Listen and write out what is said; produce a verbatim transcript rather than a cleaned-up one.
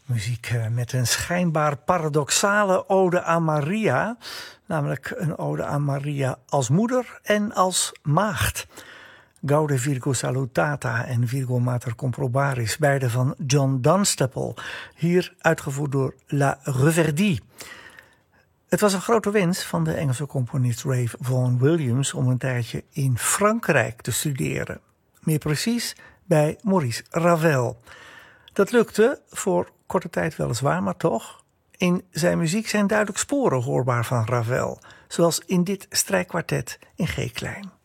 Muziek met een schijnbaar paradoxale ode aan Maria. Namelijk een ode aan Maria als moeder en als maagd. Gaude Virgo Salutata en Virgo Mater Comprobaris, beide van John Dunstable. Hier uitgevoerd door La Reverdie. Het was een grote wens van de Engelse componist Ralph Vaughan Williams om een tijdje in Frankrijk te studeren. Meer precies bij Maurice Ravel. Dat lukte, voor korte tijd weliswaar, maar toch. In zijn muziek zijn duidelijk sporen hoorbaar van Ravel, zoals in dit strijkkwartet in G klein.